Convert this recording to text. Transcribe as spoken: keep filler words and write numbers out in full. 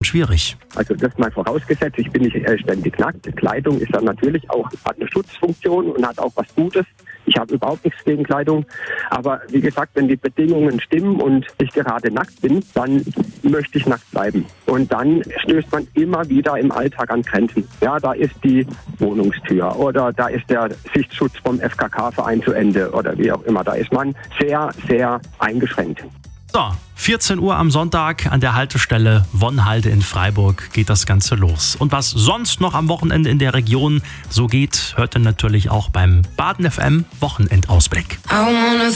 schwierig. Also das mal vorausgesetzt, ich bin nicht äh, ständig nackt. Kleidung ist dann natürlich auch, hat eine Schutzfunktion und hat auch was Gutes. Ich habe überhaupt nichts gegen Kleidung. Aber wie gesagt, wenn die Bedingungen stimmen und ich gerade nackt bin, dann möchte ich nackt bleiben. Und dann stößt man immer wieder im Alltag an Grenzen. Ja, da ist die Wohnungstür oder da ist der Sichtschutz vom F K K-Verein zu Ende oder wie auch immer. Da ist man sehr, sehr eingeschränkt. So, vierzehn Uhr am Sonntag an der Haltestelle Wonnhalde in Freiburg geht das Ganze los. Und was sonst noch am Wochenende in der Region so geht, hört ihr natürlich auch beim Baden F M Wochenendausblick.